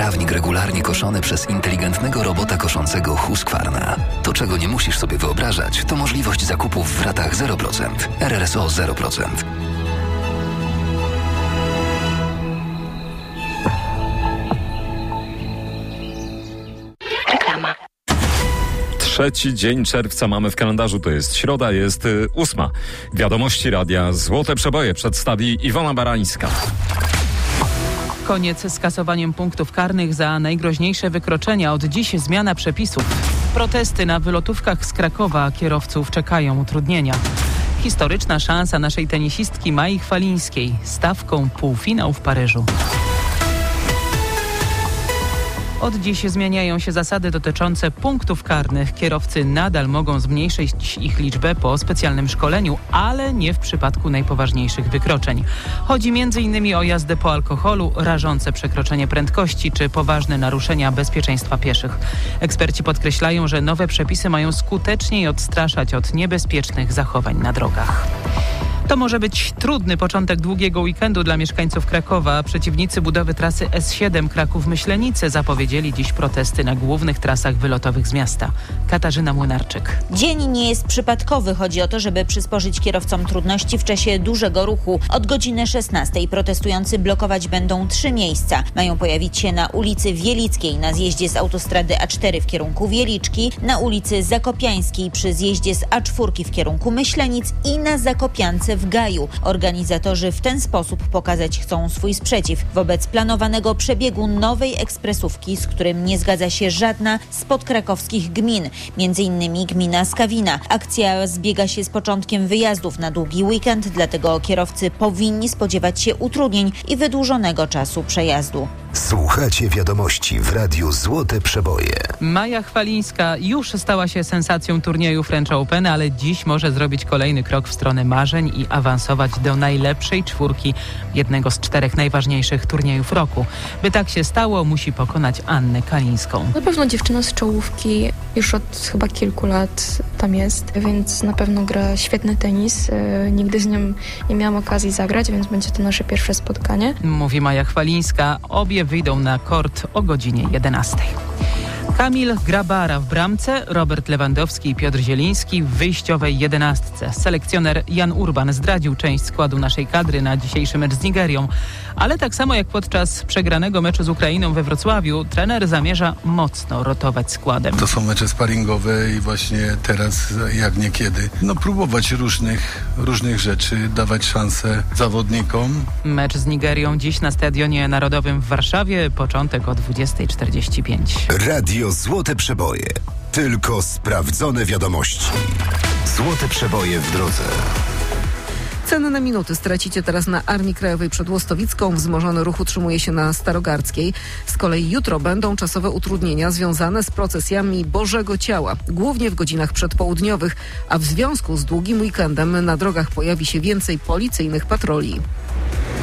trawnik regularnie koszony przez inteligentnego robota koszącego Husqvarna. To, czego nie musisz sobie wyobrażać, to możliwość zakupów w ratach 0%. RRSO 0%. Reklama. Trzeci dzień czerwca mamy w kalendarzu, to jest środa, jest 8. Wiadomości radia Złote Przeboje przedstawi Iwona Barańska. Koniec z kasowaniem punktów karnych za najgroźniejsze wykroczenia. Od dziś zmiana przepisów. Protesty na wylotówkach z Krakowa. Kierowców czekają utrudnienia. Historyczna szansa naszej tenisistki Mai Chwalińskiej. Stawką półfinał w Paryżu. Od dziś zmieniają się zasady dotyczące punktów karnych. Kierowcy nadal mogą zmniejszyć ich liczbę po specjalnym szkoleniu, ale nie w przypadku najpoważniejszych wykroczeń. Chodzi m.in. o jazdę po alkoholu, rażące przekroczenie prędkości czy poważne naruszenia bezpieczeństwa pieszych. Eksperci podkreślają, że nowe przepisy mają skuteczniej odstraszać od niebezpiecznych zachowań na drogach. To może być trudny początek długiego weekendu dla mieszkańców Krakowa. Przeciwnicy budowy trasy S7 Kraków-Myślenice zapowiedzieli dziś protesty na głównych trasach wylotowych z miasta. Katarzyna Młynarczyk. Dzień nie jest przypadkowy. Chodzi o to, żeby przysporzyć kierowcom trudności w czasie dużego ruchu. Od godziny 16 protestujący blokować będą 3 miejsca. Mają pojawić się na ulicy Wielickiej, na zjeździe z autostrady A4 w kierunku Wieliczki, na ulicy Zakopiańskiej przy zjeździe z A4 w kierunku Myślenic i na Zakopiance w Gaju. Organizatorzy w ten sposób pokazać chcą swój sprzeciw wobec planowanego przebiegu nowej ekspresówki, z którym nie zgadza się żadna z podkrakowskich gmin, m.in. gmina Skawina. Akcja zbiega się z początkiem wyjazdów na długi weekend, dlatego kierowcy powinni spodziewać się utrudnień i wydłużonego czasu przejazdu. Słuchacie wiadomości w Radiu Złote Przeboje. Maja Chwalińska już stała się sensacją turnieju French Open, ale dziś może zrobić kolejny krok w stronę marzeń i awansować do najlepszej czwórki jednego z 4 najważniejszych turniejów roku. By tak się stało, musi pokonać Annę Kalińską. Na pewno dziewczyna z czołówki, już od chyba kilku lat tam jest, więc na pewno gra świetny tenis. Nigdy z nią nie miałam okazji zagrać, więc będzie to nasze pierwsze spotkanie. Mówi Maja Chwalińska. Obie wyjdą na kort o godzinie 11. Kamil Grabara w bramce, Robert Lewandowski i Piotr Zieliński w wyjściowej 11. Selekcjoner Jan Urban zdradził część składu naszej kadry na dzisiejszy mecz z Nigerią. Ale tak samo jak podczas przegranego meczu z Ukrainą we Wrocławiu, trener zamierza mocno rotować składem. To są mecze sparingowe i właśnie teraz, jak niekiedy, próbować różnych rzeczy, dawać szansę zawodnikom. Mecz z Nigerią dziś na Stadionie Narodowym w Warszawie, początek o 20:45. Radio Złote Przeboje. Tylko sprawdzone wiadomości. Złote Przeboje w drodze. Ceny na minuty stracicie teraz na Armii Krajowej przed Łostowicką. Wzmożony ruch utrzymuje się na Starogardzkiej. Z kolei jutro będą czasowe utrudnienia związane z procesjami Bożego Ciała, głównie w godzinach przedpołudniowych, a w związku z długim weekendem na drogach pojawi się więcej policyjnych patroli.